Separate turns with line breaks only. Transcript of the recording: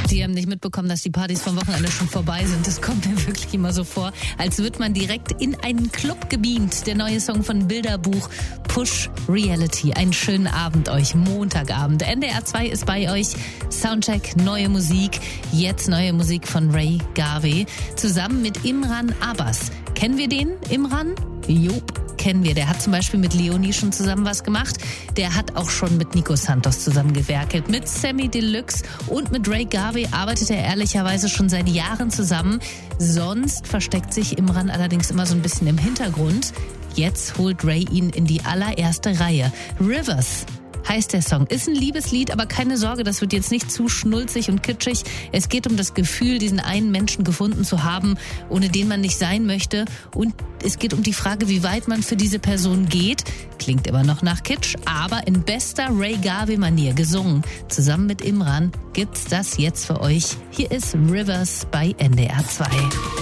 Die haben nicht mitbekommen, dass die Partys vom Wochenende schon vorbei sind. Das kommt mir wirklich immer so vor, als wird man direkt in einen Club gebeamt. Der neue Song von Bilderbuch, Push Reality. Einen schönen Abend euch, Montagabend. NDR 2 ist bei euch. Soundcheck, neue Musik. Jetzt neue Musik von Ray Garvey. Zusammen mit Imran Abbas. Kennen wir den, Imran? Jupp, kennen wir. Der hat zum Beispiel mit Leonie schon zusammen was gemacht. Der hat auch schon mit Nico Santos zusammengewerkelt. Mit Sammy Deluxe und mit Ray Garvey arbeitet er ehrlicherweise schon seit Jahren zusammen. Sonst versteckt sich Imran allerdings immer so ein bisschen im Hintergrund. Jetzt holt Ray ihn in die allererste Reihe. Rivers heißt der Song. Ist ein Liebeslied, aber keine Sorge, das wird jetzt nicht zu schnulzig und kitschig. Es geht um das Gefühl, diesen einen Menschen gefunden zu haben, ohne den man nicht sein möchte. Und es geht um die Frage, wie weit man für diese Person geht. Klingt immer noch nach Kitsch, aber in bester Ray Garvey-Manier gesungen. Zusammen mit Imran gibt's das jetzt für euch. Hier ist Rivers bei NDR 2.